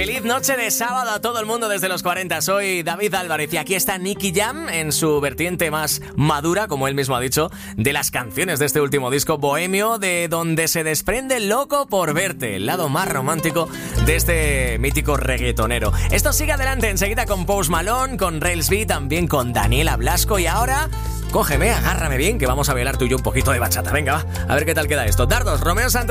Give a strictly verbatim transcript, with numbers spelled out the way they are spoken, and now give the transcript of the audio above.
Feliz noche de sábado a todo el mundo desde los cuarenta. Soy David Álvarez y aquí está Nicky Jam en su vertiente más madura, como él mismo ha dicho, de las canciones de este último disco bohemio, de donde se desprende Loco por verte, el lado más romántico de este mítico reggaetonero. Esto sigue adelante enseguida con Post Malone, con Rails B, también con Daniela Blasco y ahora... Cógeme, agárrame bien, que vamos a bailar tú y yo un poquito de bachata. Venga, va, a ver qué tal queda esto. Dardos, Romeo Santos.